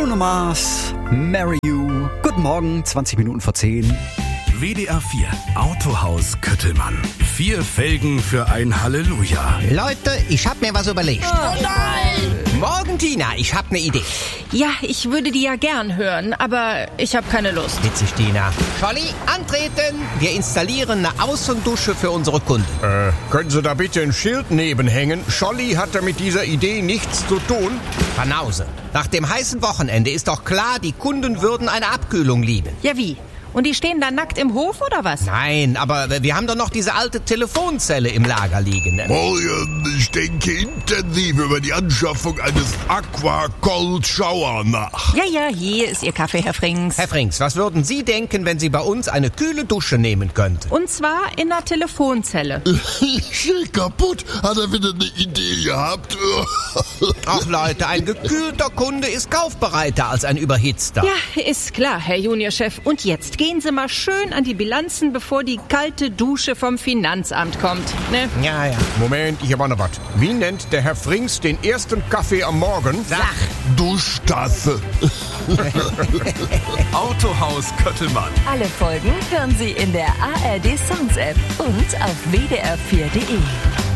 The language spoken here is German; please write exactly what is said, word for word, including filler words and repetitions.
Bruno Mars, Marry You. Guten Morgen, zwanzig Minuten vor zehn. W D R vier Autohaus Köttelmann. Vier Felgen für ein Halleluja. Leute, ich hab mir was überlegt. Oh nein! Morgen, Tina, ich hab ne Idee. Ja, ich würde die ja gern hören, aber ich habe keine Lust. Witzig, Tina. Scholli, antreten. Wir installieren eine Außendusche für unsere Kunden. Äh, können Sie da bitte ein Schild nebenhängen? Scholli hat da mit dieser Idee nichts zu tun. Banause. Nach dem heißen Wochenende ist doch klar, die Kunden würden eine Abkühlung lieben. Ja, wie? Und die stehen da nackt im Hof oder was? Nein, aber wir haben doch noch diese alte Telefonzelle im Lager liegen. Morgen, ich denke intensiv über die Anschaffung eines Aqua Cold Shower nach. Ja, ja, hier ist Ihr Kaffee, Herr Frings. Herr Frings, was würden Sie denken, wenn Sie bei uns eine kühle Dusche nehmen könnten? Und zwar in der Telefonzelle. Schick kaputt. Hat er wieder eine Idee gehabt? Ach Leute, ein gekühlter Kunde ist kaufbereiter als ein überhitzter. Ja, ist klar, Herr Juniorchef. Und jetzt gehen Sie mal schön an die Bilanzen, bevor die kalte Dusche vom Finanzamt kommt. Ne? Ja, ja. Moment, ich habe noch was. Wie nennt der Herr Frings den ersten Kaffee am Morgen? Sag. Duschtasse. Autohaus Köttelmann. Alle Folgen hören Sie in der A R D Sounds App und auf w d r vier punkt d e.